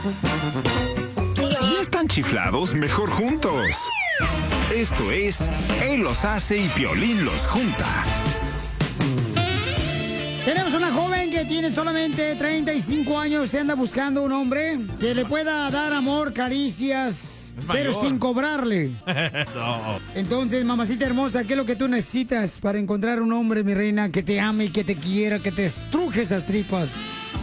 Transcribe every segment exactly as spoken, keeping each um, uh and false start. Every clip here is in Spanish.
Si ya están chiflados, mejor juntos. Esto es Él los hace y Piolín los junta. Tenemos una joven que tiene solamente treinta y cinco años. Se anda buscando un hombre que le pueda dar amor, caricias, pero sin cobrarle. No. Entonces, mamacita hermosa, ¿qué es lo que tú necesitas para encontrar un hombre, mi reina, que te ame y que te quiera, que te estruje esas tripas?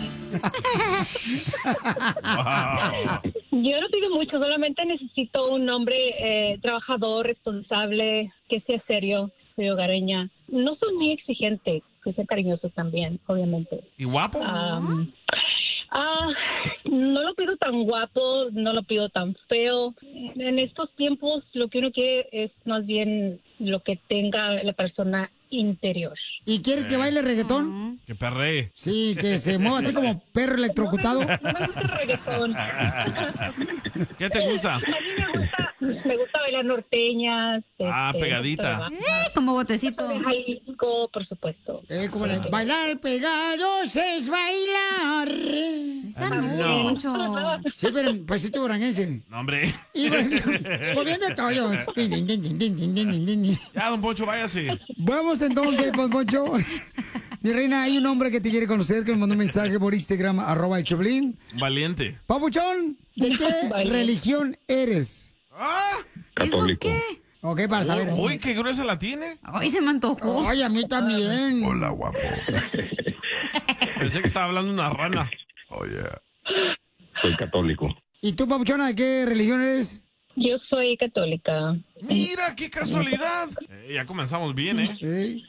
Yo no pido mucho, solamente necesito un hombre eh, trabajador, responsable, que sea serio, soy hogareña. No soy muy exigente, que sea cariñoso también, obviamente. ¿Y guapo? Um, ah, no lo pido tan guapo, no lo pido tan feo. En estos tiempos lo que uno quiere es más bien lo que tenga la persona interior. ¿Y quieres que baile reggaetón? Que perree. Sí, que se mueva así como perro electrocutado. No me, no me gusta el reggaetón. ¿Qué te gusta? A mí me gusta, me gusta bailar norteñas. Ah, este, pegadita. Eh, como botecito. De Jalisco, por supuesto. Eh, como la, bailar pegados es bailar. Esa Ah, no, no. Poncho. Sí, pero en pasito oranguense. No, hombre. Y moviendo todos. Tin, tin, tin, tin, tin, tin, tin, tin. Ya, don Poncho, váyase. Vamos entonces, pues, Poncho. Mi reina, hay un hombre que te quiere conocer que me mandó un mensaje por Instagram, arroba el Choplin. Valiente. Papuchón, ¿de qué Valiente. religión eres? Ah, ¿Eso qué? Ok, para saber. uy, qué gruesa la tiene. Ay, se me antojó. Ay, a mí también. Hola, guapo. Pensé que estaba hablando una rana. Oye. Soy católico. ¿Y tú, Papuchona, de qué religión eres? Yo soy católica. Mira, qué casualidad. Eh, ya comenzamos bien, ¿eh? ¿Eh?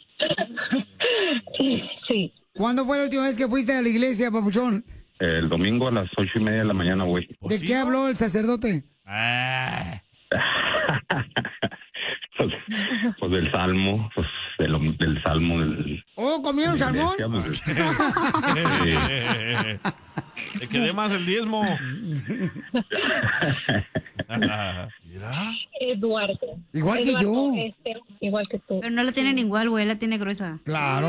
Sí. ¿Cuándo fue la última vez que fuiste a la iglesia, Papuchón? El domingo a las ocho y media de la mañana, güey. ¿De sí, qué no? habló el sacerdote? Ah, pues, pues del salmo, pues del, del salmo del... ¿Oh, comieron salmón? Te quedé más el diezmo. Mira. Eduardo. Igual que Eduardo, yo. este, igual que tú. Pero no la tienen igual, güey, la tiene gruesa. Claro.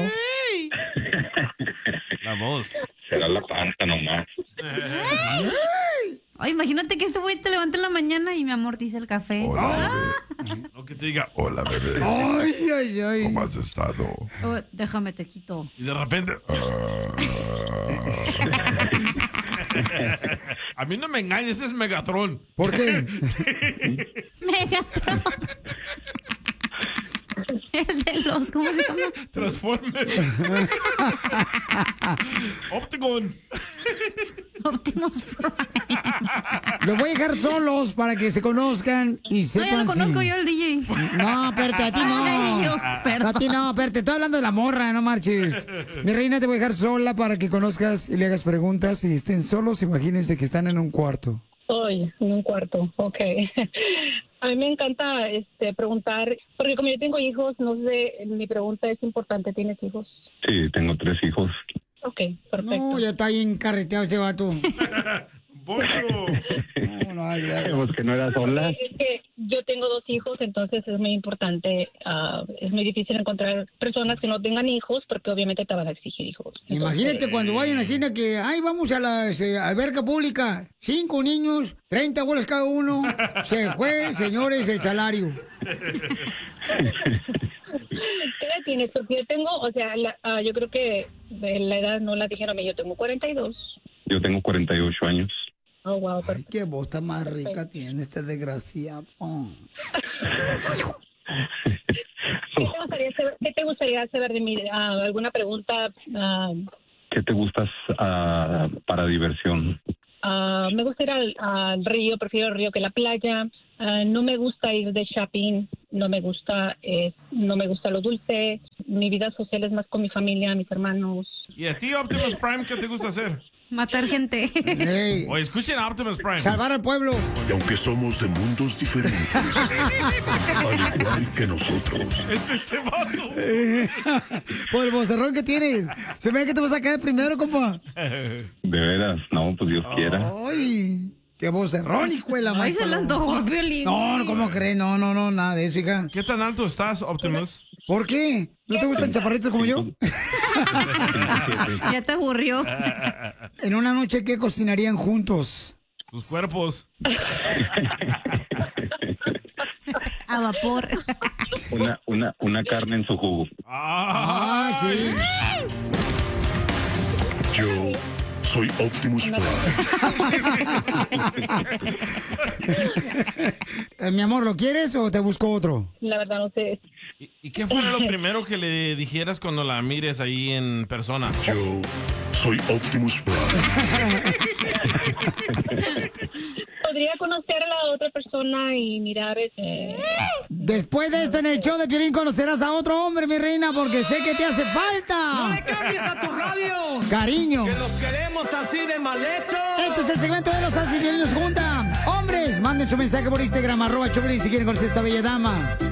La voz. Será la panza nomás. Ay, imagínate que este güey te levanta en la mañana y mi amor te dice el café. Hola, bebé. Lo que te diga. Hola, bebé. Ay, ay, ay. ¿Cómo has estado? Oh, déjame, te quito. Y de repente. A mí no me engañes, ese es Megatron. ¿Por qué? Megatron. El de los, ¿cómo se llama? Transformer. Opticon. Optimus Prime. Los voy a dejar solos para que se conozcan y No, sepan ya lo conozco si... yo, el D J. No, espérate, a ti no. Ay, Dios, perdón. A ti no, espérate, estoy hablando de la morra, no marches. Mi reina, te voy a dejar sola para que conozcas y le hagas preguntas y estén solos. Imagínense que están en un cuarto. Soy en un cuarto, ok. A mí me encanta este, preguntar, porque como yo tengo hijos, no sé, mi pregunta es importante, ¿tienes hijos? Sí, tengo tres hijos. Ok, perfecto. No, ya está bien carreteado ese vato. Poncho. No, no, ya, ya. Pues que no era sola. Es que yo tengo dos hijos, entonces es muy importante, uh, es muy difícil encontrar personas que no tengan hijos, porque obviamente te van a exigir hijos. Imagínate cuando vayan a cine que, ay, vamos a la eh, alberca pública, cinco niños, treinta bolas cada uno, se fue, señores, el salario. ¿Qué edad tienes? Porque yo tengo, o sea, la, uh, yo creo que de la edad no la dijeron, yo tengo cuarenta y dos. Yo tengo cuarenta y ocho años. Oh, wow, Ay, perfecto. qué voz tan más rica tiene este desgraciado. Oh. ¿Qué te gustaría saber, qué te gustaría saber de mí? Uh, ¿Alguna pregunta? Uh, ¿Qué te gustas ah, para diversión? Uh, me gusta ir al, al río, prefiero el río que la playa. Uh, no me gusta ir de shopping, no me gusta, eh, no me gusta lo dulce. Mi vida social es más con mi familia, mis hermanos. ¿Y a ti, Optimus Prime, qué te gusta hacer? Matar gente. Hey, O escuchen a Optimus Prime. salvar al pueblo. Y aunque somos de mundos diferentes, al igual que nosotros, Es este vato. Por el vocerrón que tienes. Se ve que te vas a caer primero, compa. De veras, no, pues Dios quiera. Ay, qué vocerrón, hijo de la Ay, se le antojó el violín. No, no, ¿cómo crees? No, no, no, nada de eso, hija. ¿Qué tan alto estás, Optimus? ¿Por qué? ¿No te gustan chaparritos como yo? Ya te aburrió. En una noche, ¿qué cocinarían juntos? Sus cuerpos. A vapor. Una, una, una carne en su jugo. Ah, sí. Yo soy Optimus Prime. Eh, mi amor, ¿lo quieres o te busco otro? La verdad no sé. ¿Y, y qué fue lo primero que le dijeras cuando la mires ahí en persona? Yo soy Optimus Prime. Podría conocer a la otra persona y mirar ese... Después de esto en el show de Piolín conocerás a otro hombre, mi reina, porque sé que te hace falta. ¡No le cambies a tu radio! Cariño. ¡Que los queremos así de mal hecho! Este es el segmento de los Así Piolín nos junta. Hombres, manden su mensaje por Instagram, arroba Choplin, si quieren conocer a esta bella dama.